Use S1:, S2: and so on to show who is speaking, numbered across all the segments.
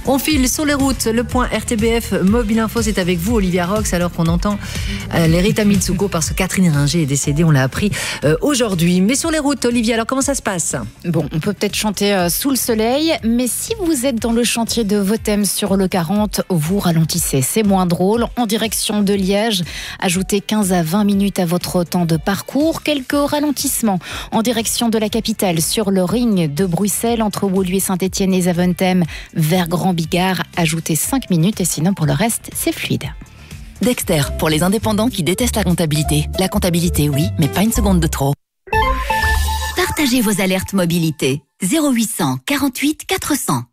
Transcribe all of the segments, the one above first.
S1: On file sur les routes, le point RTBF Mobile Info, c'est avec vous Olivia Rox, alors qu'on entend les Rita Mitsuko parce que Catherine Ringer est décédée, on l'a appris aujourd'hui. Mais sur les routes, Olivia, alors comment ça se passe?
S2: Bon, on peut peut-être chanter sous le soleil, mais si vous êtes dans le chantier de Vothem sur le 40, vous ralentissez, c'est moins drôle. En direction de Liège, ajoutez 15 à 20 minutes à votre temps de parcours. Quelques ralentissements en direction de la capitale sur le ring de Bruxelles, entre Woluwe, Saint-Etienne et Zaventem vers Grand-Bigard, ajoutez 5 minutes et sinon pour le reste, c'est fluide.
S3: Dexter, pour les indépendants qui détestent la comptabilité. La comptabilité, oui, mais pas une seconde de trop.
S4: Partagez vos alertes mobilité. 0800 48 400.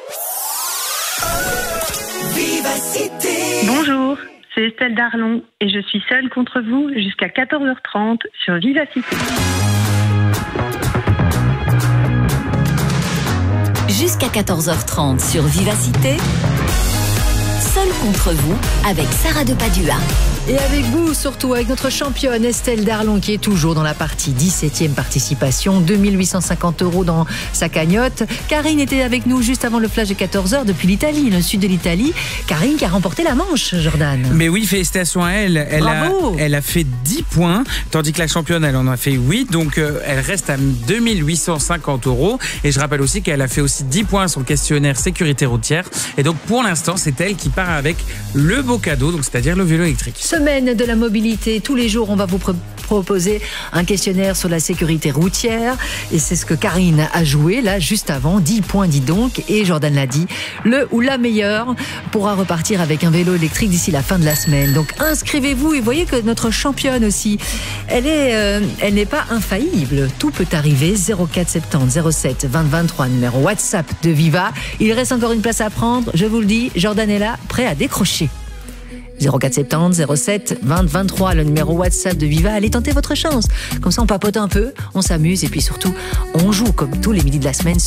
S5: Bonjour, c'est Estelle Darlon et je suis seule contre vous jusqu'à 14h30 sur Vivacité.
S4: Jusqu'à 14h30 sur Vivacité. Seul contre vous avec Sarah de Padua.
S1: Et avec vous, surtout avec notre championne Estelle Darlon qui est toujours dans la partie 17e participation, 2850 € dans sa cagnotte. Karine était avec nous juste avant le flash de 14h depuis l'Italie, le sud de l'Italie. Karine qui a remporté la manche, Jordan.
S6: Mais oui, félicitations à elle. Elle a fait 10 points, tandis que la championne, elle en a fait 8. Donc, elle reste à 2850 €. Et je rappelle aussi qu'elle a fait aussi 10 points sur le questionnaire sécurité routière. Et donc, pour l'instant, c'est elle qui part avec le beau cadeau, donc c'est-à-dire le vélo électrique.
S1: Semaine de la mobilité, tous les jours on va vous proposer un questionnaire sur la sécurité routière et c'est ce que Karine a joué là juste avant, 10 points dis donc, et Jordan l'a dit, le ou la meilleure pourra repartir avec un vélo électrique d'ici la fin de la semaine. Donc inscrivez-vous et voyez que notre championne aussi, elle n'est pas infaillible, tout peut arriver. 04 70 07 20 23, numéro WhatsApp de Viva. Il reste encore une place à prendre, je vous le dis, Jordan est là, prêt à décrocher. 04 70 07 20 23, le numéro WhatsApp de Viva. Allez tenter votre chance. Comme ça, on papote un peu, on s'amuse et puis surtout, on joue comme tous les midis de la semaine.